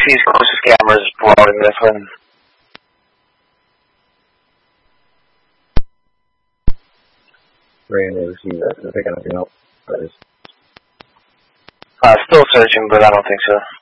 CC's closest camera is promoting this one. Ray and never see that. Did I pick anything up? Still searching, but I don't think so.